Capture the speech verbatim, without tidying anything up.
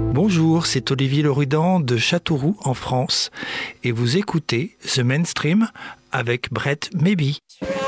Bonjour, c'est Olivier Lerudan de Châteauroux en France et vous écoutez The Mainstream avec Brett Maybe.